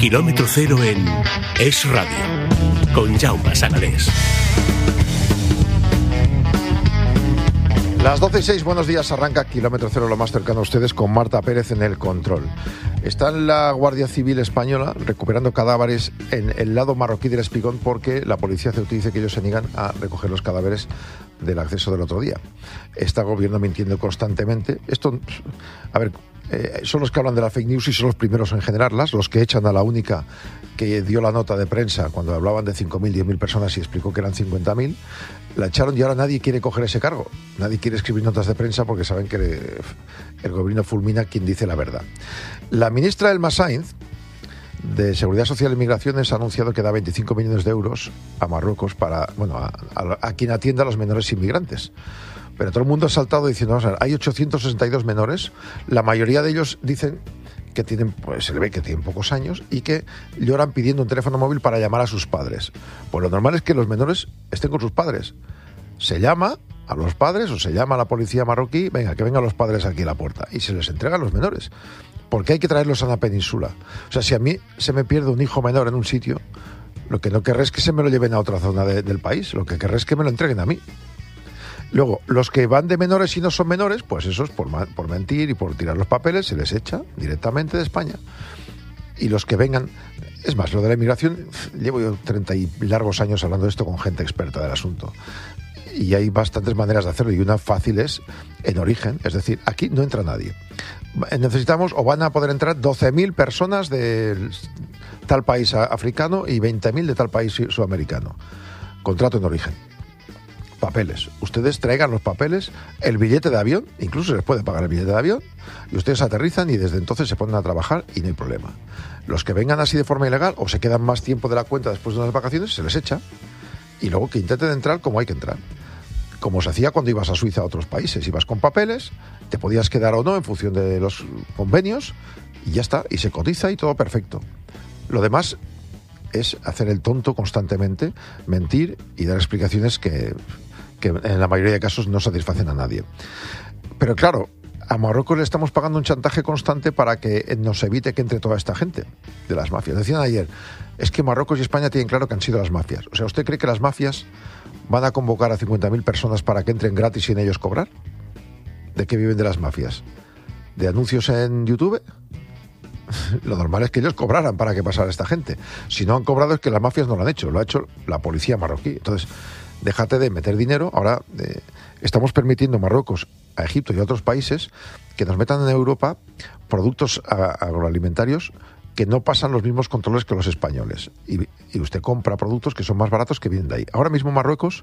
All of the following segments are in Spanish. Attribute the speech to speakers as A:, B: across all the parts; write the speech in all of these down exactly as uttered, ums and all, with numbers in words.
A: Kilómetro cero en Es Radio, con Jaume Sagalés.
B: Las doce y seis, buenos días, arranca Kilómetro Cero, lo más cercano a ustedes, con Marta Pérez en el control. Está la Guardia Civil Española recuperando cadáveres en el lado marroquí del Espigón porque la policía ceuta dice que ellos se niegan a recoger los cadáveres del acceso del otro día. Está el gobierno mintiendo constantemente. Esto, a ver, eh, son los que hablan de la fake news y son los primeros en generarlas, los que echan a la única que dio la nota de prensa cuando hablaban de cinco mil, diez mil personas y explicó que eran cincuenta mil. La echaron y ahora nadie quiere coger ese cargo. Nadie quiere escribir notas de prensa porque saben que el gobierno fulmina a quien dice la verdad. La ministra Elma Sainz, de Seguridad Social e Migraciones, ha anunciado que da veinticinco millones de euros a Marruecos para, bueno, a, a, a quien atienda a los menores inmigrantes. Pero todo el mundo ha saltado diciendo, vamos a ver, hay ochocientos sesenta y dos menores, la mayoría de ellos dicen que tienen, pues se le ve que tienen pocos años y que lloran pidiendo un teléfono móvil para llamar a sus padres. Pues lo normal es que los menores estén con sus padres. Se llama a los padres o se llama a la policía marroquí, venga, que vengan los padres aquí a la puerta, y se les entrega a los menores. Porque hay que traerlos a la península. O sea, si a mí se me pierde un hijo menor en un sitio, lo que no querré es que se me lo lleven a otra zona de, del país, lo que querré es que me lo entreguen a mí. Luego, los que van de menores y no son menores, pues esos por, por mentir y por tirar los papeles se les echa directamente de España. Y los que vengan... Es más, lo de la inmigración, llevo yo treinta y largos años hablando de esto con gente experta del asunto. Y hay bastantes maneras de hacerlo, y una fácil es en origen, es decir, aquí no entra nadie. Necesitamos, o van a poder entrar doce mil personas de tal país africano y veinte mil de tal país sudamericano. Contrato en origen. Papeles. Ustedes traigan los papeles, el billete de avión, incluso se les puede pagar el billete de avión, y ustedes aterrizan y desde entonces se ponen a trabajar y no hay problema. Los que vengan así de forma ilegal o se quedan más tiempo de la cuenta después de unas vacaciones, se les echa. Y luego que intenten entrar como hay que entrar. Como se hacía cuando ibas a Suiza a otros países. Ibas con papeles, te podías quedar o no en función de los convenios y ya está, y se cotiza y todo perfecto. Lo demás es hacer el tonto constantemente, mentir y dar explicaciones que, que en la mayoría de casos no satisfacen a nadie. Pero claro, a Marruecos le estamos pagando un chantaje constante para que nos evite que entre toda esta gente de las mafias. Decían ayer, es que Marruecos y España tienen claro que han sido las mafias. O sea, ¿usted cree que las mafias van a convocar a cincuenta mil personas para que entren gratis sin ellos cobrar? ¿De qué viven de las mafias? ¿De anuncios en YouTube? Lo normal es que ellos cobraran para que pasara esta gente. Si no han cobrado es que las mafias no lo han hecho, lo ha hecho la policía marroquí. Entonces, déjate de meter dinero. Ahora eh, estamos permitiendo a Marruecos, a Egipto y a otros países que nos metan en Europa productos a, agroalimentarios que no pasan los mismos controles que los españoles. Y, y usted compra productos que son más baratos que vienen de ahí. Ahora mismo Marruecos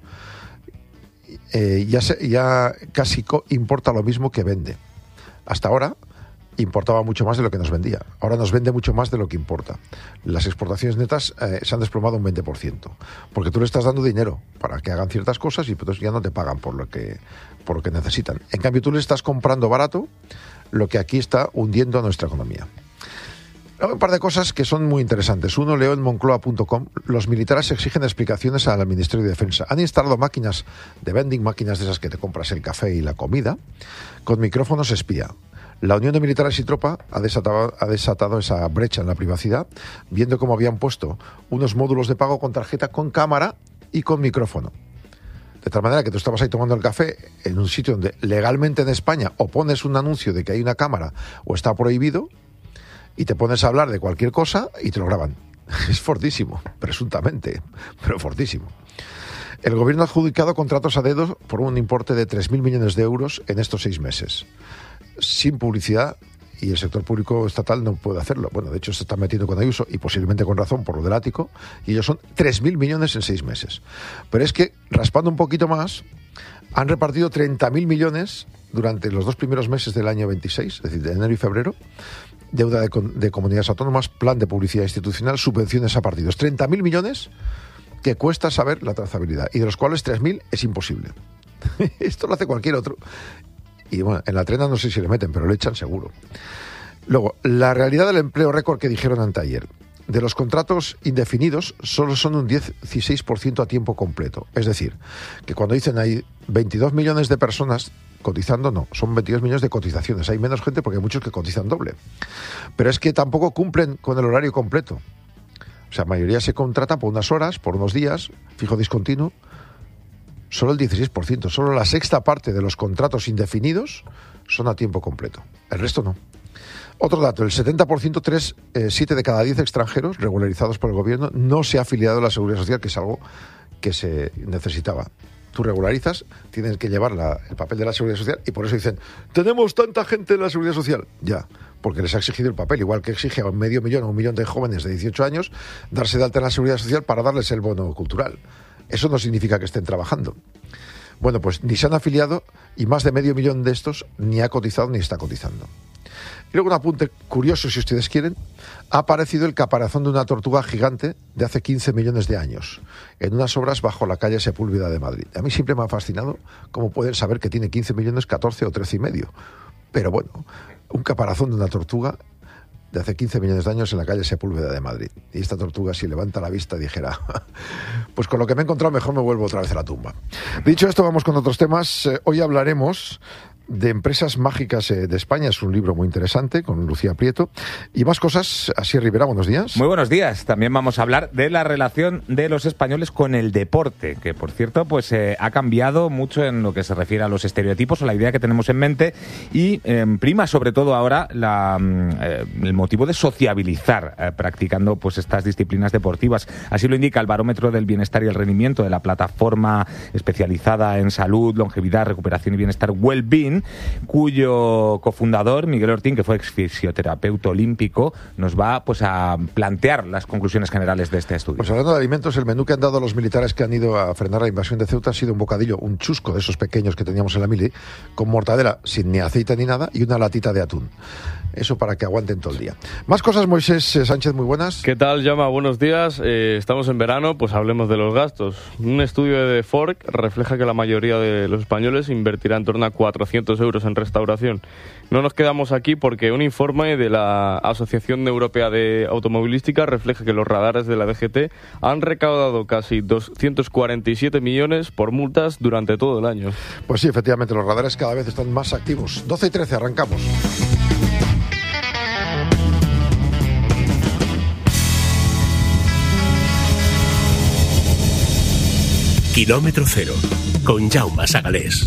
B: eh, ya, se, ya casi co- importa lo mismo que vende. Hasta ahora importaba mucho más de lo que nos vendía. Ahora nos vende mucho más de lo que importa. Las exportaciones netas eh, se han desplomado un veinte por ciento. Porque tú le estás dando dinero para que hagan ciertas cosas y pues ya no te pagan por lo que, por lo que necesitan. En cambio, tú le estás comprando barato lo que aquí está hundiendo a nuestra economía. Un par de cosas que son muy interesantes. Uno, leo en moncloa punto com, los militares exigen explicaciones al Ministerio de Defensa. Han instalado máquinas de vending, máquinas de esas que te compras el café y la comida, con micrófonos espía. La Unión de Militares y Tropa ha desatado, ha desatado esa brecha en la privacidad, viendo cómo habían puesto unos módulos de pago con tarjeta, con cámara y con micrófono. De tal manera que tú estabas ahí tomando el café en un sitio donde legalmente en España o pones un anuncio de que hay una cámara o está prohibido y te pones a hablar de cualquier cosa y te lo graban. Es fortísimo, presuntamente, pero fortísimo. El gobierno ha adjudicado contratos a dedo por un importe de tres mil millones de euros en estos seis meses. Sin publicidad, y el sector público estatal no puede hacerlo. Bueno, de hecho se están metiendo con Ayuso y posiblemente con razón por lo del ático, y ellos son tres mil millones en seis meses. Pero es que, raspando un poquito más, han repartido treinta mil millones durante los dos primeros meses del año veintiséis, es decir, de enero y febrero, deuda de, de comunidades autónomas, plan de publicidad institucional, subvenciones a partidos. treinta mil millones que cuesta saber la trazabilidad, y de los cuales tres mil es imposible. Esto lo hace cualquier otro. Y bueno, en la trena no sé si le meten, pero le echan seguro. Luego, la realidad del empleo récord que dijeron anteayer. De los contratos indefinidos, solo son un diez a dieciséis por ciento a tiempo completo. Es decir, que cuando dicen hay veintidós millones de personas cotizando no, son veintidós millones de cotizaciones. Hay menos gente porque hay muchos que cotizan doble. Pero es que tampoco cumplen con el horario completo. O sea, la mayoría se contrata por unas horas, por unos días, fijo discontinuo. Solo el dieciséis por ciento, solo la sexta parte de los contratos indefinidos son a tiempo completo. El resto no. Otro dato, el setenta por ciento, tres, eh, siete de cada diez extranjeros regularizados por el gobierno no se ha afiliado a la Seguridad Social, que es algo que se necesitaba. Tú regularizas, tienes que llevar la, el papel de la Seguridad Social y por eso dicen, tenemos tanta gente en la Seguridad Social. Ya, porque les ha exigido el papel, igual que exige a un medio millón o un millón de jóvenes de dieciocho años darse de alta en la Seguridad Social para darles el bono cultural. Eso no significa que estén trabajando. Bueno, pues ni se han afiliado y más de medio millón de estos ni ha cotizado ni está cotizando. Y luego un apunte curioso, si ustedes quieren, ha aparecido el caparazón de una tortuga gigante de hace quince millones de años, en unas obras bajo la calle Sepúlveda de Madrid. A mí siempre me ha fascinado cómo pueden saber que tiene quince millones, catorce o trece y medio. Pero bueno, un caparazón de una tortuga de hace quince millones de años en la calle Sepúlveda de Madrid. Y esta tortuga, si levanta la vista, dijera, pues con lo que me he encontrado mejor me vuelvo otra vez a la tumba. Dicho esto, vamos con otros temas. Eh, hoy hablaremos de Empresas Mágicas de España. Es un libro muy interesante con Lucía Prieto y más cosas. Asier Rivera, buenos días.
C: Muy buenos días. También vamos a hablar de la relación de los españoles con el deporte, que por cierto pues eh, ha cambiado mucho en lo que se refiere a los estereotipos o la idea que tenemos en mente y eh, prima sobre todo ahora la, eh, el motivo de sociabilizar eh, practicando pues estas disciplinas deportivas. Así lo indica el Barómetro del Bienestar y el Rendimiento de la plataforma especializada en salud, longevidad, recuperación y bienestar Wellbeing, cuyo cofundador, Miguel Ortín, que fue ex fisioterapeuta olímpico, nos va pues a plantear las conclusiones generales de este estudio.
B: Pues hablando de alimentos, el menú que han dado los militares que han ido a frenar la invasión de Ceuta ha sido un bocadillo, un chusco de esos pequeños que teníamos en la mili, con mortadela sin ni aceite ni nada y una latita de atún. Eso para que aguanten todo el día. Más cosas, Moisés Sánchez, muy buenas.
D: ¿Qué tal, Jaume? Buenos días. Eh, estamos en verano, pues hablemos de los gastos. Un estudio de Fork refleja que la mayoría de los españoles invertirá en torno a cuatrocientos euros en restauración. No nos quedamos aquí porque un informe de la Asociación Europea de Automovilística refleja que los radares de la D G T han recaudado casi doscientos cuarenta y siete millones por multas durante todo el año.
B: Pues sí, efectivamente, los radares cada vez están más activos. doce y trece, arrancamos.
A: Kilómetro cero, con Jaume Sagalés.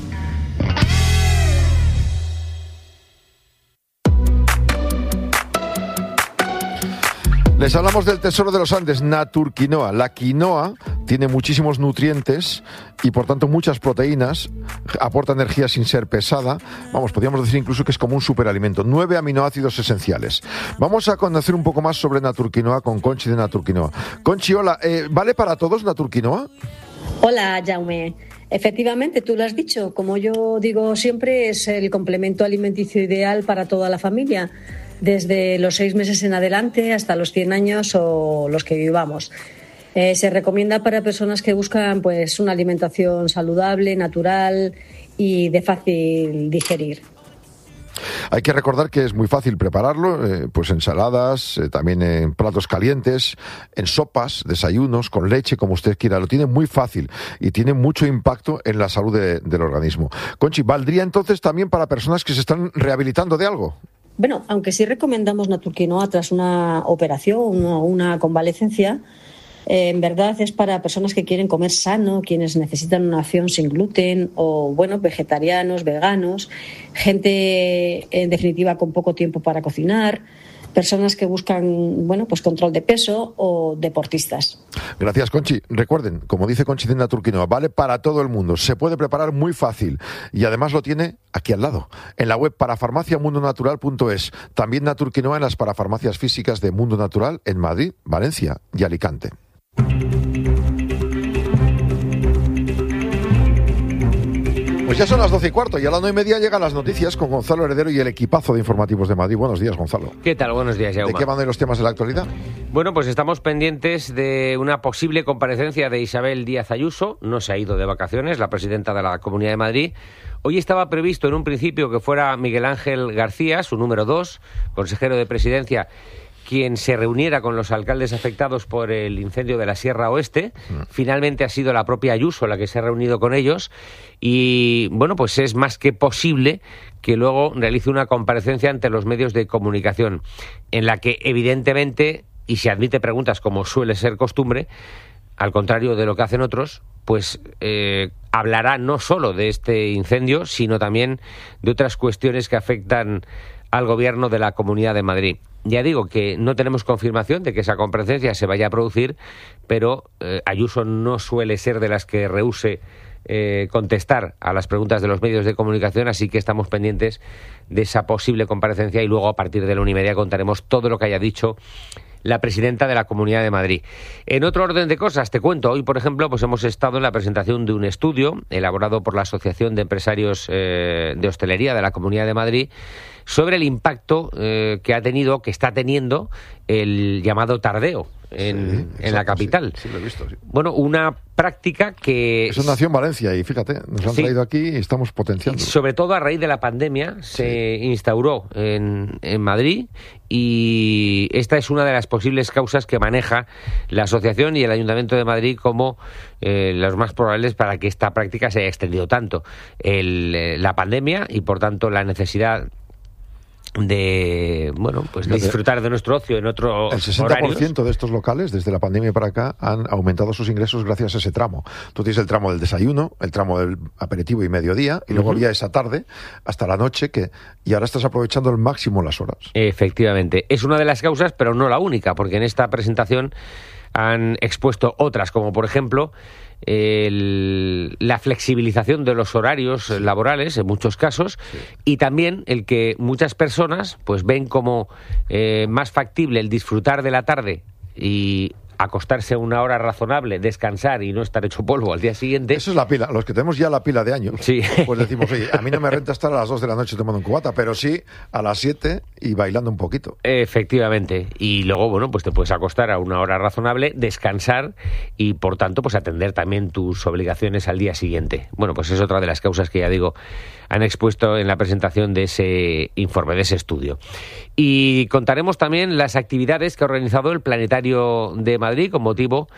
B: Les hablamos del tesoro de los Andes, Naturquinoa. La quinoa tiene muchísimos nutrientes y por tanto muchas proteínas, aporta energía sin ser pesada. Vamos, podríamos decir incluso que es como un superalimento. Nueve aminoácidos esenciales. Vamos a conocer un poco más sobre Naturquinoa con Conchi de Naturquinoa. Conchi, hola, eh, ¿vale para todos Naturquinoa?
E: Hola, Jaume. Efectivamente, tú lo has dicho. Como yo digo siempre, es el complemento alimenticio ideal para toda la familia, desde los seis meses en adelante hasta los cien años o los que vivamos. Eh, se recomienda para personas que buscan pues una alimentación saludable, natural y de fácil digerir.
B: Hay que recordar que es muy fácil prepararlo, eh, pues ensaladas, eh, también en platos calientes, en sopas, desayunos, con leche, como usted quiera. Lo tiene muy fácil y tiene mucho impacto en la salud de, del organismo. Conchi, ¿valdría entonces también para personas que se están rehabilitando de algo?
E: Bueno, aunque sí recomendamos Naturquinoa tras una operación o una convalecencia, eh, en verdad es para personas que quieren comer sano, quienes necesitan una opción sin gluten o, bueno, vegetarianos, veganos, gente, en definitiva, con poco tiempo para cocinar, personas que buscan, bueno, pues control de peso o deportistas.
B: Gracias, Conchi. Recuerden, como dice Conchi de Naturquinoa, vale para todo el mundo. Se puede preparar muy fácil y además lo tiene aquí al lado, en la web parafarmacia mundo natural punto es. También Naturquinoa en las parafarmacias físicas de Mundo Natural en Madrid, Valencia y Alicante. Pues ya son las doce y cuarto y a las nueve y media llegan las noticias con Gonzalo Heredero y el equipazo de informativos de Madrid. Buenos días, Gonzalo.
F: ¿Qué tal? Buenos días, Jaume.
B: ¿De qué van a ir los temas de la actualidad?
F: Bueno, pues estamos pendientes de una posible comparecencia de Isabel Díaz Ayuso. No se ha ido de vacaciones, la presidenta de la Comunidad de Madrid. Hoy estaba previsto en un principio que fuera Miguel Ángel García, su número dos, consejero de Presidencia, quien se reuniera con los alcaldes afectados por el incendio de la Sierra Oeste. Finalmente ha sido la propia Ayuso la que se ha reunido con ellos y, bueno, pues es más que posible que luego realice una comparecencia ante los medios de comunicación en la que, evidentemente, y se admite preguntas como suele ser costumbre, al contrario de lo que hacen otros, pues eh, hablará no solo de este incendio, sino también de otras cuestiones que afectan al gobierno de la Comunidad de Madrid. Ya digo que no tenemos confirmación de que esa comparecencia se vaya a producir, pero eh, Ayuso no suele ser de las que rehúse eh, contestar a las preguntas de los medios de comunicación, así que estamos pendientes de esa posible comparecencia y luego a partir de la una y media contaremos todo lo que haya dicho la presidenta de la Comunidad de Madrid. En otro orden de cosas, te cuento, hoy, por ejemplo, pues hemos estado en la presentación de un estudio elaborado por la Asociación de Empresarios eh, de Hostelería de la Comunidad de Madrid sobre el impacto eh, que ha tenido, que está teniendo el llamado tardeo en, sí, exacto, en la capital.
B: Sí, sí, lo he visto, sí.
F: Bueno, una práctica que...
B: Eso nació en Valencia y fíjate, nos han sí. traído aquí y estamos potenciando.
F: Sobre todo a raíz de la pandemia se sí. instauró en, en Madrid y esta es una de las posibles causas que maneja la asociación y el Ayuntamiento de Madrid como eh, las más probables para que esta práctica se haya extendido tanto. El, eh, la pandemia y, por tanto, la necesidad de bueno pues de disfrutar de nuestro ocio en otro
B: el sesenta por ciento
F: horarios.
B: De estos locales desde la pandemia para acá han aumentado sus ingresos gracias a ese tramo. Tú tienes el tramo del desayuno, el tramo del aperitivo y mediodía y luego uh-huh. había esa tarde hasta la noche que y ahora estás aprovechando al máximo las horas.
F: Efectivamente, es una de las causas, pero no la única, porque en esta presentación han expuesto otras, como por ejemplo El, la flexibilización de los horarios sí. laborales en muchos casos sí. y también el que muchas personas pues ven como eh, más factible el disfrutar de la tarde y acostarse a una hora razonable, descansar y no estar hecho polvo al día siguiente.
B: Eso es la pila. Los que tenemos ya la pila de años,
F: sí.
B: pues decimos, oye, a mí no me renta estar a las dos de la noche tomando un cubata, pero sí a las siete y bailando un poquito.
F: Efectivamente. Y luego, bueno, pues te puedes acostar a una hora razonable, descansar y, por tanto, pues atender también tus obligaciones al día siguiente. Bueno, pues es otra de las causas que, ya digo, han expuesto en la presentación de ese informe, de ese estudio. Y contaremos también las actividades que ha organizado el Planetario de Madrid con motivo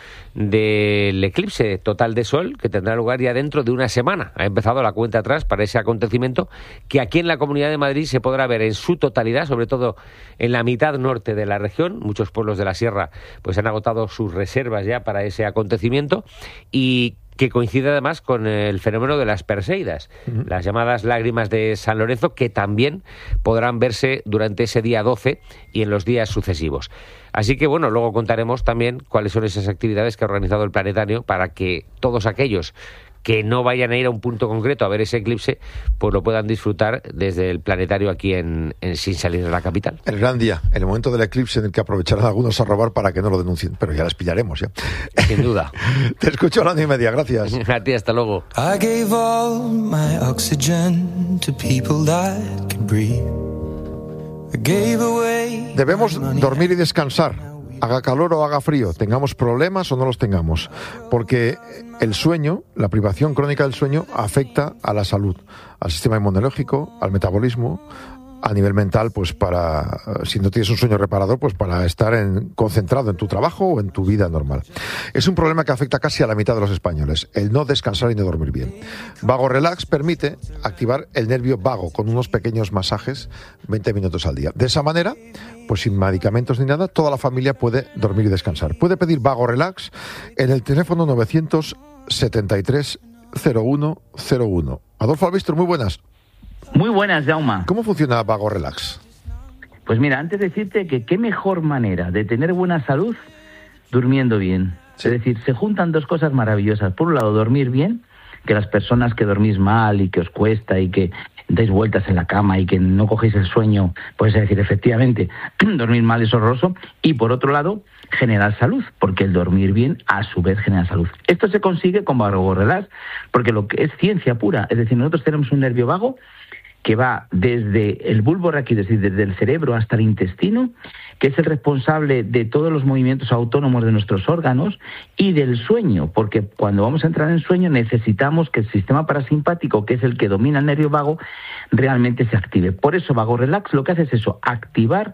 F: del eclipse total de sol que tendrá lugar ya dentro de una semana. Ha empezado la cuenta atrás para ese acontecimiento que aquí en la Comunidad de Madrid se podrá ver en su totalidad, sobre todo en la mitad norte de la región. Muchos pueblos de la sierra pues han agotado sus reservas ya para ese acontecimiento y que coincide además con el fenómeno de las Perseidas, uh-huh. las llamadas lágrimas de San Lorenzo, que también podrán verse durante ese día doce y en los días sucesivos. Así que, bueno, luego contaremos también cuáles son esas actividades que ha organizado el Planetario para que todos aquellos que no vayan a ir a un punto concreto a ver ese eclipse, pues lo puedan disfrutar desde el Planetario aquí en, en sin salir de la capital.
B: El gran día, el momento del eclipse en el que aprovecharán algunos a robar para que no lo denuncien, pero ya les pillaremos, ¿ya?
F: Sin duda.
B: Te escucho a la una y media, gracias.
F: A ti, hasta luego.
G: I gave all my oxygen to people that could breathe. I gave away.
B: Debemos dormir y descansar. Haga calor o haga frío, tengamos problemas o no los tengamos, porque el sueño, la privación crónica del sueño, afecta a la salud, al sistema inmunológico, al metabolismo, a nivel mental, pues para, si no tienes un sueño reparador, pues para estar en, concentrado en tu trabajo o en tu vida normal. Es un problema que afecta casi a la mitad de los españoles, el no descansar y no dormir bien. Vago Relax permite activar el nervio vago con unos pequeños masajes, veinte minutos al día. De esa manera, pues sin medicamentos ni nada, toda la familia puede dormir y descansar. Puede pedir Vago Relax en el teléfono novecientos setenta y tres cero uno cero uno. Adolfo Albistor, muy buenas.
H: Muy buenas, Jaume.
B: ¿Cómo funciona Vago Relax?
H: Pues mira, antes de decirte que qué mejor manera de tener buena salud durmiendo bien. Sí. Es decir, se juntan dos cosas maravillosas. Por un lado, dormir bien, que las personas que dormís mal y que os cuesta y que dais vueltas en la cama y que no cogéis el sueño, pues es decir, efectivamente, dormir mal es horroroso. Y por otro lado, generar salud, porque el dormir bien a su vez genera salud. Esto se consigue con Vago Relax, porque lo que es ciencia pura, es decir, nosotros tenemos un nervio vago que va desde el bulbo raquídeo, es decir, desde el cerebro hasta el intestino, que es el responsable de todos los movimientos autónomos de nuestros órganos y del sueño, porque cuando vamos a entrar en sueño necesitamos que el sistema parasimpático, que es el que domina el nervio vago, realmente se active. Por eso Vago Relax lo que hace es eso, activar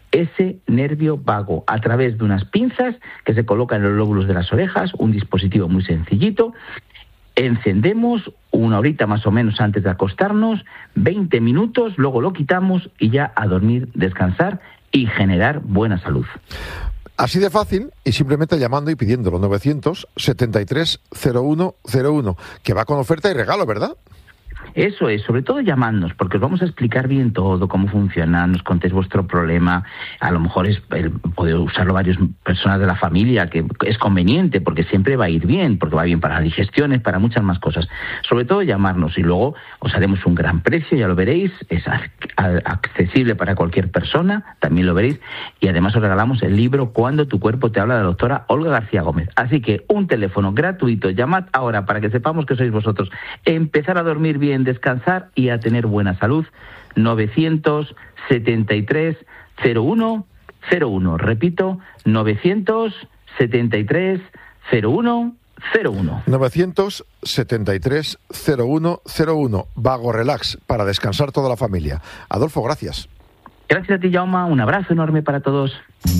H: ese nervio vago a través de unas pinzas que se colocan en los lóbulos de las orejas, un dispositivo muy sencillito. Encendemos una horita más o menos antes de acostarnos, veinte minutos, luego lo quitamos y ya a dormir, descansar y generar buena salud.
B: Así de fácil y simplemente llamando y pidiéndolo, novecientos setenta y tres cero uno cero uno, que va con oferta y regalo, ¿verdad?
H: Eso es, sobre todo llamadnos, porque os vamos a explicar bien todo, cómo funciona, nos contéis vuestro problema. A lo mejor es el, poder usarlo varias personas de la familia, que es conveniente, porque siempre va a ir bien, porque va bien para las digestiones, para muchas más cosas. Sobre todo llamarnos y luego os haremos un gran precio, ya lo veréis, es accesible para cualquier persona, también lo veréis, y además os regalamos el libro Cuando tu cuerpo te habla, de la doctora Olga García Gómez. Así que un teléfono gratuito, llamad ahora para que sepamos que sois vosotros. Empezar a dormir bien, descansar y a tener buena salud. Novecientos setenta y tres cero uno cero uno. Repito, novecientos setenta y tres cero uno cero uno.
B: novecientos setenta y tres cero uno cero uno. Vago Relax, para descansar toda la familia. Adolfo, gracias.
H: Gracias a ti, Jaume. Un abrazo enorme para todos.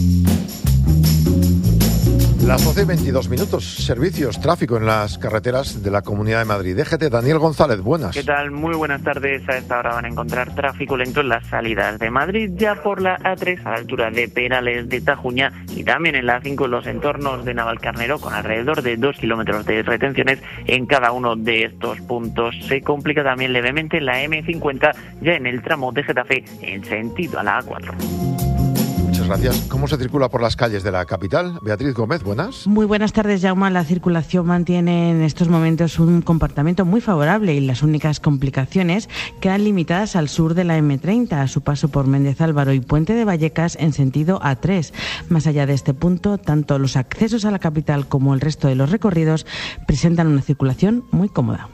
B: Las doce y veintidós minutos. Servicios, tráfico en las carreteras de la Comunidad de Madrid. D G T, Daniel González, buenas.
I: ¿Qué tal? Muy buenas tardes. A esta hora van a encontrar tráfico lento en las salidas de Madrid, ya por la A tres a la altura de Perales de Tajuña y también en la A cinco en los entornos de Navalcarnero, con alrededor de dos kilómetros de retenciones en cada uno de estos puntos. Se complica también levemente la eme cincuenta ya en el tramo de Getafe en sentido a la A cuatro.
B: Gracias. ¿Cómo se circula por las calles de la capital? Beatriz Gómez, buenas.
J: Muy buenas tardes, Jaume. La circulación mantiene en estos momentos un comportamiento muy favorable y las únicas complicaciones quedan limitadas al sur de la eme treinta, a su paso por Méndez Álvaro y Puente de Vallecas en sentido A tres. Más allá de este punto, tanto los accesos a la capital como el resto de los recorridos presentan una circulación muy cómoda.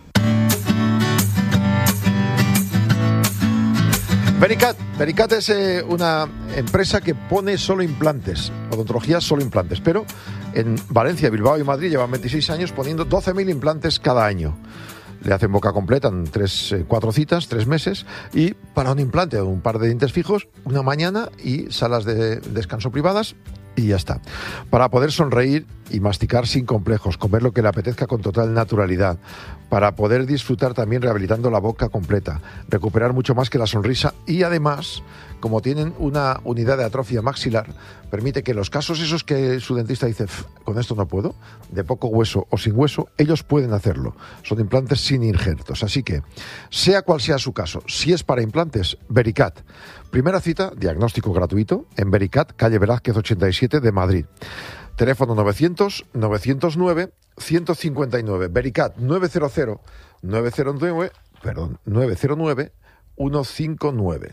B: Vericat. Vericat es eh, una empresa que pone solo implantes, odontología solo implantes, pero en Valencia, Bilbao y Madrid llevan veintiséis años poniendo doce mil implantes cada año. Le hacen boca completa en tres, eh, cuatro citas, tres meses, y para un implante o un par de dientes fijos, una mañana y salas de descanso privadas, y ya está. Para poder sonreír y masticar sin complejos, comer lo que le apetezca con total naturalidad, para poder disfrutar también rehabilitando la boca completa, recuperar mucho más que la sonrisa, y además, como tienen una unidad de atrofia maxilar, permite que los casos esos que su dentista dice, con esto no puedo, de poco hueso o sin hueso, ellos pueden hacerlo. Son implantes sin injertos. Así que, sea cual sea su caso, si es para implantes, Vericat. Primera cita, diagnóstico gratuito, en Vericat, calle Velázquez ochenta y siete de Madrid. Teléfono novecientos novecientos nueve ciento cincuenta y nueve. Vericat nueve cero cero nueve cero nueve, perdón, nueve cero nueve uno cinco nueve.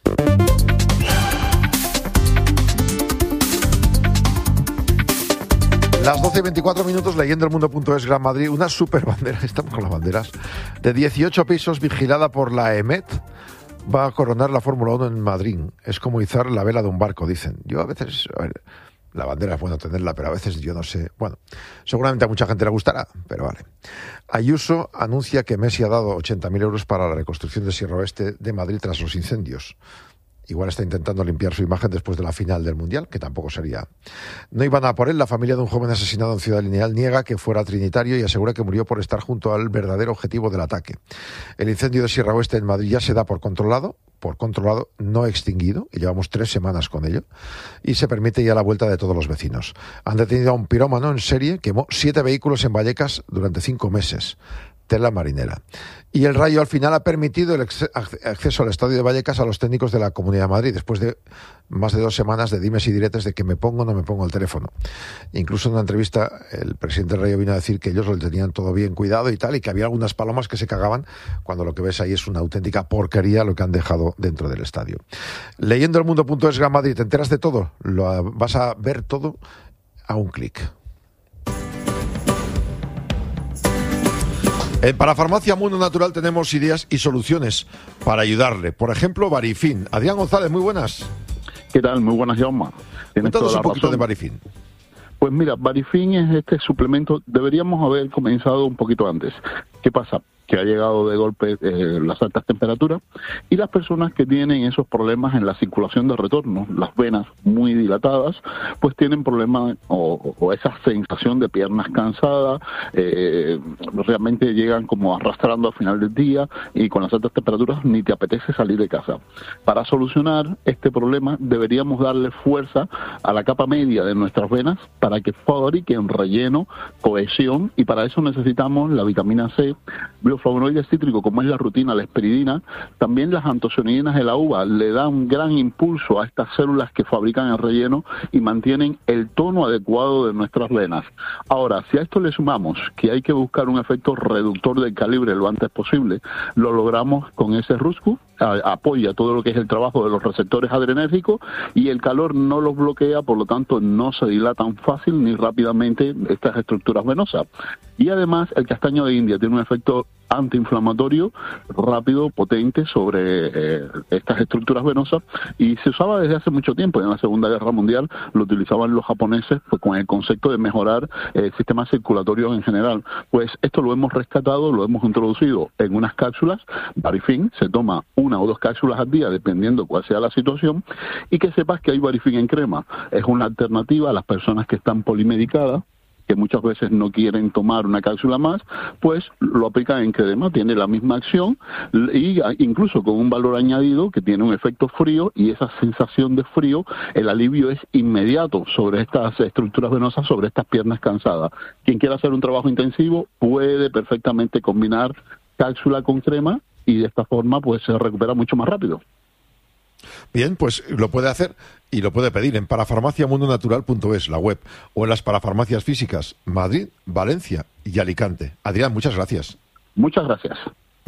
B: Las doce y veinticuatro minutos, leyendo el mundo punto es, Gran Madrid, una super bandera, estamos con las banderas, de dieciocho pisos vigilada por la EMET, va a coronar la Fórmula uno en Madrid. Es como izar la vela de un barco, dicen. Yo a veces, a ver, la bandera es bueno tenerla, pero a veces yo no sé. Bueno, seguramente a mucha gente le gustará, pero vale. Ayuso anuncia que Messi ha dado ochenta mil euros para la reconstrucción de Sierra Oeste de Madrid tras los incendios. Igual está intentando limpiar su imagen después de la final del Mundial, que tampoco sería. No iban a por él. La familia de un joven asesinado en Ciudad Lineal niega que fuera trinitario y asegura que murió por estar junto al verdadero objetivo del ataque. El incendio de Sierra Oeste en Madrid ya se da por controlado, por controlado, no extinguido, y llevamos tres semanas con ello, y se permite ya la vuelta de todos los vecinos. Han detenido a un pirómano en serie, quemó siete vehículos en Vallecas durante cinco meses. Tela marinera. Y el Rayo al final ha permitido el acceso al estadio de Vallecas a los técnicos de la Comunidad de Madrid, después de más de dos semanas de dimes y diretes de que me pongo o no me pongo el teléfono. Incluso en una entrevista el presidente del Rayo vino a decir que ellos lo tenían todo bien cuidado y tal, y que había algunas palomas que se cagaban cuando lo que ves ahí es una auténtica porquería lo que han dejado dentro del estadio. Leyendo el mundo punto es, Gran Madrid, te enteras de todo, lo vas a ver todo a un clic. En Parafarmacia Mundo Natural tenemos ideas y soluciones para ayudarle. Por ejemplo, Barifin. Adrián González, muy buenas.
K: ¿Qué tal? Muy buenas, Jaume.
B: Cuéntanos un poquito razón. de Barifin.
K: Pues mira, Barifin es este suplemento, deberíamos haber comenzado un poquito antes. ¿Qué pasa? que ha llegado de golpe eh, las altas temperaturas, y las personas que tienen esos problemas en la circulación de retorno, las venas muy dilatadas, pues tienen problemas o, o esa sensación de piernas cansadas, eh, realmente llegan como arrastrando al final del día, y con las altas temperaturas ni te apetece salir de casa. Para solucionar este problema deberíamos darle fuerza a la capa media de nuestras venas para que fabriquen relleno, cohesión, y para eso necesitamos la vitamina C, bioflavonoides cítricos como es la rutina, la esperidina, también las antocianinas de la uva le dan un gran impulso a estas células que fabrican el relleno y mantienen el tono adecuado de nuestras venas. Ahora, si a esto le sumamos que hay que buscar un efecto reductor del calibre lo antes posible, lo logramos con ese Ruscu, a, apoya todo lo que es el trabajo de los receptores adrenérgicos y el calor no los bloquea, por lo tanto no se dilatan fácil ni rápidamente estas estructuras venosas. Y además el castaño de India tiene un efecto antiinflamatorio rápido, potente sobre eh, estas estructuras venosas, y se usaba desde hace mucho tiempo. En la Segunda Guerra Mundial lo utilizaban los japoneses pues, con el concepto de mejorar el sistema circulatorio en general. Pues esto lo hemos rescatado, lo hemos introducido en unas cápsulas. Varifin se toma una o dos cápsulas al día dependiendo cuál sea la situación, y que sepas que hay Varifin en crema. Es una alternativa a las personas que están polimedicadas, que muchas veces no quieren tomar una cápsula más, pues lo aplican en crema, tiene la misma acción, y incluso con un valor añadido que tiene un efecto frío, y esa sensación de frío, el alivio es inmediato sobre estas estructuras venosas, sobre estas piernas cansadas. Quien quiera hacer un trabajo intensivo puede perfectamente combinar cápsula con crema, y de esta forma pues se recupera mucho más rápido.
B: Bien, pues lo puede hacer y lo puede pedir en parafarmacia mundo natural punto es, la web, o en las parafarmacias físicas Madrid, Valencia y Alicante. Adrián, muchas gracias.
K: Muchas gracias.